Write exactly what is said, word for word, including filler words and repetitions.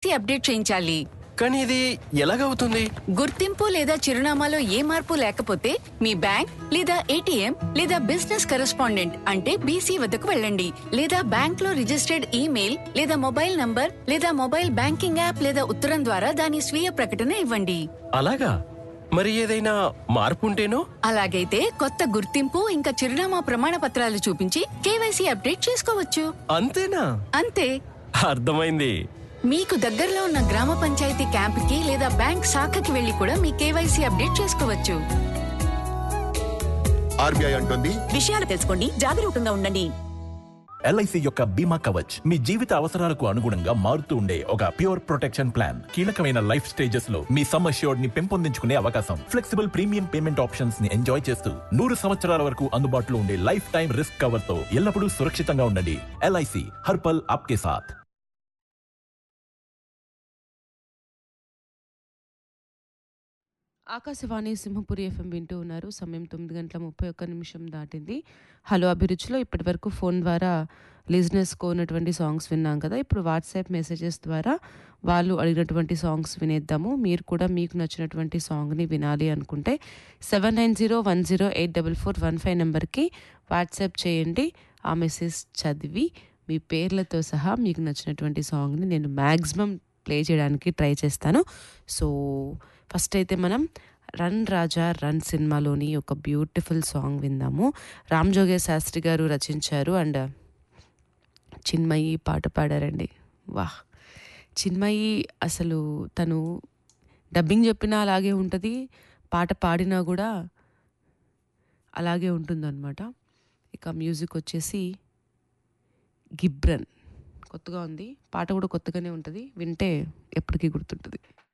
KYC update చేయించాలి. కానీ ఇది ఎలాగవుతుంది? గుర్తింపు లేదా చిరునామాలో ఏ మార్పు లేకపోతే మీ బ్యాంక్ లేదా ఏటీఎం లేదా బిజినెస్ కరెస్పాండెంట్ అంటే బీసీ వద్దకు వెళ్ళండి. లేదా బ్యాంక్ లో రిజిస్టర్డ్ ఈమెయిల్ లేదా మొబైల్ నంబర్ లేదా మొబైల్ బ్యాంకింగ్ యాప్ లేదా ఉత్తరం ద్వారా దాని స్వీయ ప్రకటన ఇవ్వండి. అలాగా? మరి ఏదైనా మార్పు ఉంటేనో? అలాగైతే కొత్త గుర్తింపు ఇంకా చిరునామా ప్రమాణ పత్రాలు చూపించి కేవైసీ అప్డేట్ చేసుకోవచ్చు. అంతేనా? అంతే. అర్థమైంది. మీకు దగ్గరలో ఉన్న గ్రామ పంచాయతీ క్యాంపుకి లేదా బ్యాంక్ శాఖకి వెళ్లి కూడా మీ కేవైసీ అప్డేట్ చేసుకోవచ్చు. ఆర్బీఐ అంటుంది, విషయాలు తెలుసుకోండి, జాగరూకంగా ఉండండి. ఎల్ఐసి యొక్క బీమా కవచ్ మీ జీవిత అవసరాలకు అనుగుణంగా మారుతూ ఉండే ఒక ప్యూర్ ప్రొటెక్షన్ ప్లాన్. కీలకమైన లైఫ్ స్టేజెస్ లో మీ సమ్ అష్యూర్డ్ ని పెంపొందించుకునే అవకాశం, ఫ్లెక్సిబుల్ ప్రీమియం పేమెంట్ ఆప్షన్స్ ని ఎంజాయ్ చేస్తూ నూరు సంవత్సరాల వరకు అందుబాటులో ఉండే లైఫ్ టైం రిస్క్ కవర్ తో ఎల్లప్పుడూ సురక్షితంగా ఉండండి. ఎల్ఐసి హర్పల్ ఆప్కే సాథ్. ఆకాశవాణి సింహపురి ఎఫ్ఎం వింటూ ఉన్నారు. సమయం తొమ్మిది గంటల ముప్పై ఒక్క నిమిషం దాటింది. హలో అభిరుచిలో ఇప్పటి వరకు ఫోన్ ద్వారా లిజనర్స్ కోనటువంటి సాంగ్స్ విన్నాం కదా. ఇప్పుడు వాట్సాప్ మెసేజెస్ ద్వారా వాళ్ళు అడిగినటువంటి సాంగ్స్ వినేద్దాము. మీరు కూడా మీకు నచ్చినటువంటి సాంగ్ని వినాలి అనుకుంటే seven nine zero one zero eight double four one five నెంబర్కి వాట్సాప్ చేయండి. ఆ మెసేజ్ చదివి మీ పేర్లతో సహా మీకు నచ్చినటువంటి సాంగ్ని నేను మ్యాక్సిమం ప్లే చేయడానికి ట్రై చేస్తాను. సో ఫస్ట్ అయితే మనం రన్ రాజా రన్ సినిమాలోని ఒక బ్యూటిఫుల్ సాంగ్ విందాము. రామ్ జోగయ్య శాస్త్రి గారు రచించారు అండ్ చిన్మయి పాట పాడారండి. వాహ్, చిన్మయి అసలు తను డబ్బింగ్ చెప్పినా అలాగే ఉంటుంది, పాట పాడినా కూడా అలాగే ఉంటుందన్నమాట. ఇక మ్యూజిక్ వచ్చేసి గిబ్రన్. కొత్తగా ఉంది, పాట కూడా కొత్తగానే ఉంటుంది, వింటే ఎప్పటికీ గుర్తుంటుంది.